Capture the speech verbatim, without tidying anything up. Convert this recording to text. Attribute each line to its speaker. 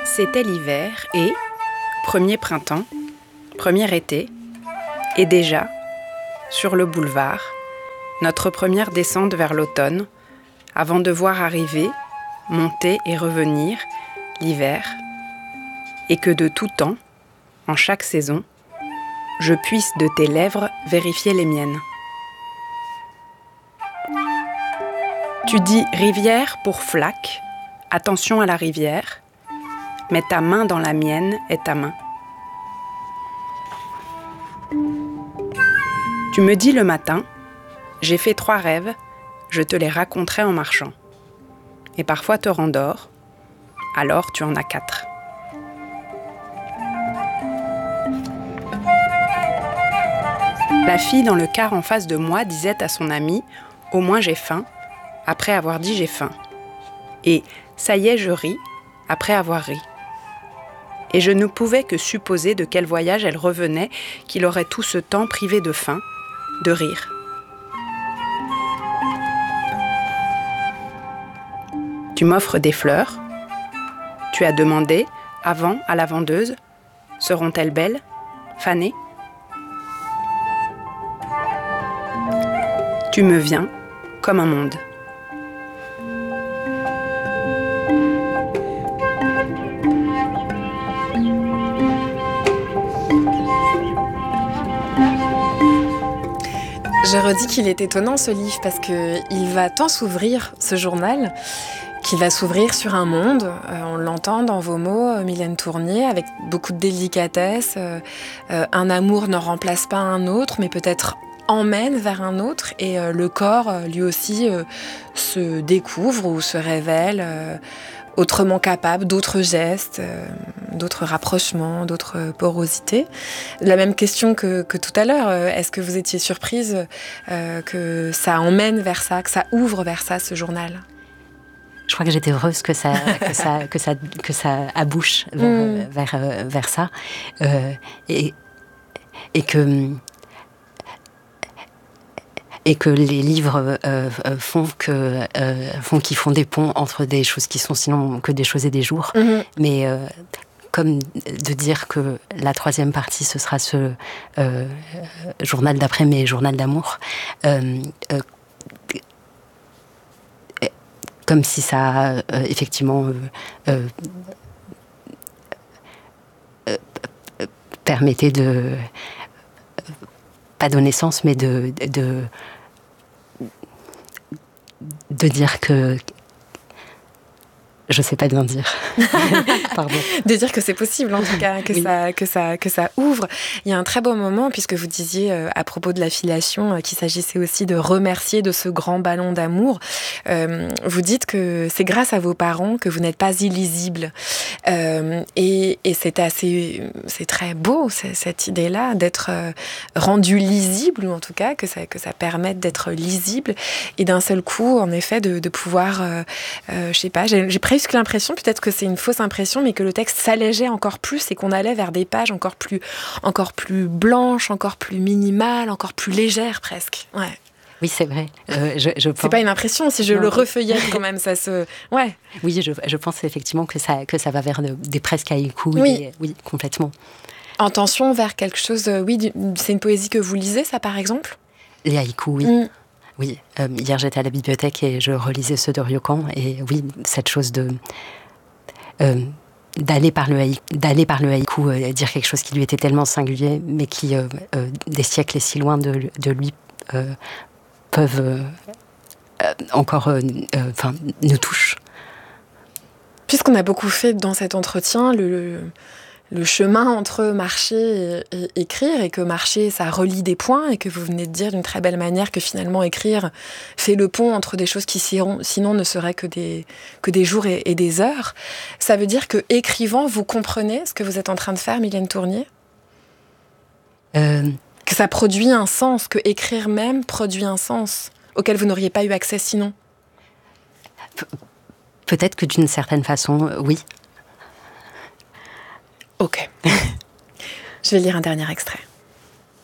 Speaker 1: C'était l'hiver et, premier printemps, premier été, et déjà, sur le boulevard, notre première descente vers l'automne, avant de voir arriver, monter et revenir, l'hiver, et que de tout temps, en chaque saison, je puisse de tes lèvres vérifier les miennes. Tu dis rivière pour flaque, attention à la rivière, mais ta main dans la mienne est ta main. Tu me dis le matin, j'ai fait trois rêves, je te les raconterai en marchant. Et parfois te rendors, alors tu en as quatre. La fille dans le car en face de moi disait à son amie « Au moins j'ai faim », après avoir dit « j'ai faim ». Et « ça y est, je ris », après avoir ri. Et je ne pouvais que supposer de quel voyage elle revenait, qu'il aurait tout ce temps privé de faim, de rire. Tu m'offres des fleurs. Tu as demandé, avant, à la vendeuse, seront-elles belles, fanées ? Tu me viens comme un monde.
Speaker 2: Je redis qu'il est étonnant ce livre parce qu'il va tant s'ouvrir, ce journal, qu'il va s'ouvrir sur un monde. Euh, on l'entend dans vos mots, euh, Mylène Tournier, avec beaucoup de délicatesse. Euh, euh, un amour ne remplace pas un autre, mais peut-être emmène vers un autre. Et euh, le corps, euh, lui aussi, euh, se découvre ou se révèle euh, autrement capable d'autres gestes, euh, d'autres rapprochements, d'autres porosités. La même question que, que tout à l'heure, euh, est-ce que vous étiez surprise euh, que ça emmène vers ça, que ça ouvre vers ça, ce journal ?
Speaker 3: Je crois que j'étais heureuse que ça, que ça, que ça, que ça abouche vers, mmh. vers, vers, vers ça. Euh, et, et que... et que les livres euh, font que euh, font qu'ils font des ponts entre des choses qui sont sinon que des choses et des jours. Mmh. Mais euh, comme de dire que la troisième partie ce sera ce euh, journal d'après, mais journal d'amour. Euh, euh, comme si ça euh, effectivement euh, euh, euh, permettait de pas donner sens, mais de de de dire que je sais pas bien dire. Pardon.
Speaker 2: De dire que c'est possible, en tout cas, que, oui. ça, que, ça, que ça ouvre. Il y a un très beau moment, puisque vous disiez, euh, à propos de la filiation, euh, qu'il s'agissait aussi de remercier de ce grand ballon d'amour. Euh, vous dites que c'est grâce à vos parents que vous n'êtes pas illisible. Euh, et, et c'est assez... C'est très beau, c'est, cette idée-là, d'être euh, rendu lisible, ou en tout cas, que ça, que ça permette d'être lisible. Et d'un seul coup, en effet, de, de pouvoir... Euh, euh, je sais pas, j'ai, j'ai presque l'impression, peut-être que c'est une fausse impression, mais que le texte s'allégeait encore plus et qu'on allait vers des pages encore plus, encore plus blanches, encore plus minimales, encore plus légères presque. Ouais.
Speaker 3: Oui, c'est vrai. Euh, je, je pense...
Speaker 2: C'est pas une impression, si je non. le refeuillette quand même, ça se... Ouais.
Speaker 3: Oui, je, je pense effectivement que ça, que ça va vers de, des presque haïkus.
Speaker 2: Oui.
Speaker 3: Des, oui, complètement.
Speaker 2: En tension vers quelque chose... Oui, c'est une poésie que vous lisez, ça, par exemple ?
Speaker 3: Les haïkus, oui. Mm. Oui, euh, hier j'étais à la bibliothèque et je relisais ceux de Ryokan, et oui, cette chose de... Euh, d'aller par le haïku, d'aller par le haïku euh, dire quelque chose qui lui était tellement singulier, mais qui, euh, euh, des siècles et si loin de, de lui, euh, peuvent euh, euh, encore, enfin, euh, euh, nous touchent.
Speaker 2: Puisqu'on a beaucoup fait dans cet entretien, le... le... le chemin entre marcher et, et écrire, et que marcher, ça relie des points, et que vous venez de dire d'une très belle manière que finalement écrire fait le pont entre des choses qui sinon ne seraient que des, que des jours et, et des heures. Ça veut dire que écrivant, vous comprenez ce que vous êtes en train de faire, Mylène Tournier ? euh... Que ça produit un sens, que écrire même produit un sens auquel vous n'auriez pas eu accès sinon ?
Speaker 3: Pe- Peut-être que d'une certaine façon, oui.
Speaker 2: Ok. Je vais lire un dernier extrait.